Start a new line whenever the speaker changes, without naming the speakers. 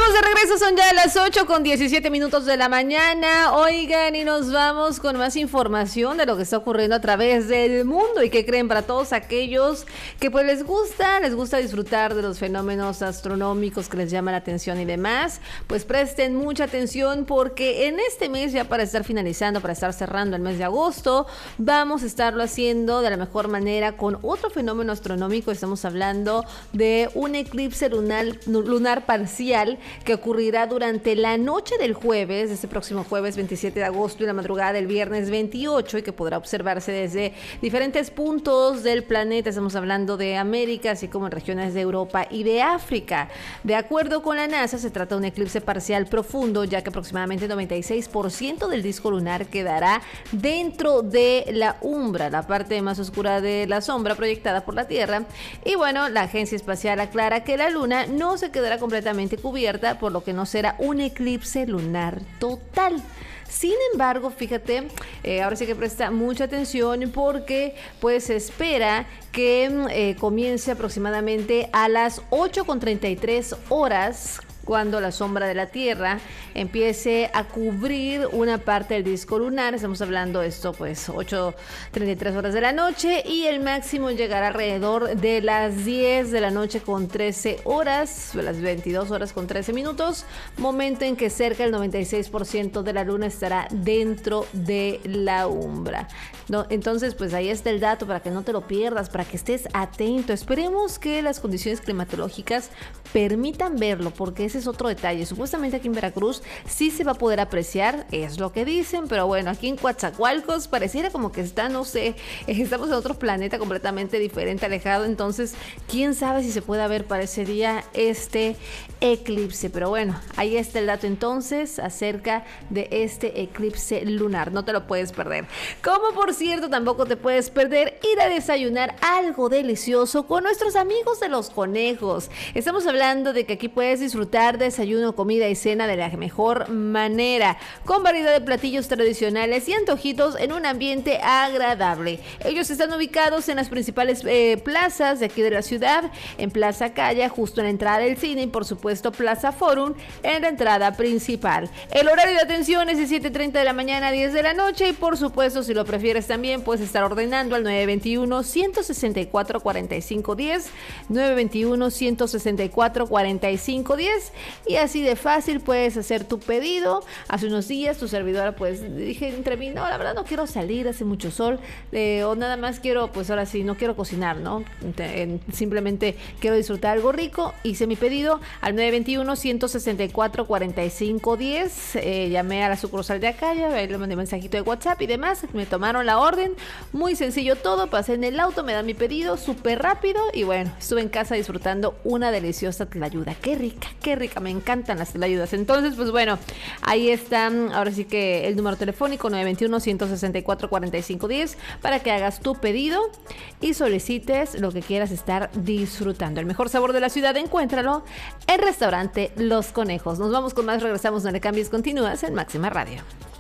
Estamos de regreso, son ya las 8:17 de la mañana. Oigan, y nos vamos con más información de lo que está ocurriendo a través del mundo. ¿Y qué creen? Para todos aquellos que pues les gusta disfrutar de los fenómenos astronómicos que les llama la atención y demás, pues presten mucha atención, porque en este mes, ya para estar finalizando, para estar cerrando el mes de agosto, vamos a estarlo haciendo de la mejor manera con otro fenómeno astronómico. Estamos hablando de un eclipse lunar parcial que ocurrirá durante la noche del jueves, este próximo jueves 27 de agosto y la madrugada del viernes 28, y que podrá observarse desde diferentes puntos del planeta. Estamos hablando de América, así como en regiones de Europa y de África. De acuerdo con la NASA, se trata de un eclipse parcial profundo, ya que aproximadamente 96% del disco lunar quedará dentro de la umbra, la parte más oscura de la sombra proyectada por la Tierra. Y bueno, la agencia espacial aclara que la Luna no se quedará completamente cubierta, por lo que no será un eclipse lunar total. Sin embargo, fíjate, ahora sí que presta mucha atención, porque pues se espera que comience aproximadamente a las 8:33 horas, cuando la sombra de la Tierra empiece a cubrir una parte del disco lunar. Estamos hablando de esto, pues 8:33 horas de la noche, y el máximo llegará alrededor de las 10 de la noche con 13 horas, las 22 horas con 13 minutos, momento en que cerca del 96% de la luna estará dentro de la umbra. No, entonces, pues ahí está el dato para que no te lo pierdas, para que estés atento. Esperemos que las condiciones climatológicas permitan verlo, porque ese es otro detalle. Supuestamente aquí en Veracruz sí se va a poder apreciar, es lo que dicen, pero bueno, aquí en Coatzacoalcos pareciera como que está, no sé, estamos en otro planeta completamente diferente, alejado. Entonces, quién sabe si se puede ver para ese día este eclipse. Pero bueno, ahí está el dato entonces acerca de este eclipse lunar. No te lo puedes perder. Como por cierto, tampoco te puedes perder ir a desayunar algo delicioso con nuestros amigos de Los Conejos. Estamos hablando de que aquí puedes disfrutar desayuno, comida y cena de la mejor manera, con variedad de platillos tradicionales y antojitos en un ambiente agradable. Ellos están ubicados en las principales plazas de aquí de la ciudad, en Plaza Calla, justo en la entrada del cine, y por supuesto Plaza Forum, en la entrada principal. El horario de atención es de 7:30 de la mañana a 10 de la noche, y por supuesto, si lo prefieres también puedes estar ordenando al 921-164-4510, 921-164-4510, y así de fácil puedes hacer tu pedido. Hace unos días tu servidora pues dije entre mí, no, la verdad no quiero salir, hace mucho sol, o nada más quiero, pues ahora sí, no quiero cocinar, ¿no? Simplemente quiero disfrutar algo rico. Hice mi pedido al 921-164-4510, llamé a la sucursal de Acaya, le mandé mensajito de WhatsApp y demás, me tomaron la orden, muy sencillo todo, pasé en el auto, me dan mi pedido súper rápido, y bueno, estuve en casa disfrutando una deliciosa tlayuda. Qué rica, me encantan las tlayudas. Entonces, pues bueno, ahí está, ahora sí que el número telefónico 921-164-4510 para que hagas tu pedido y solicites lo que quieras estar disfrutando. El mejor sabor de la ciudad, encuéntralo en Restaurante Los Conejos. Nos vamos con más, regresamos, no le cambies, continúas en Máxima Radio.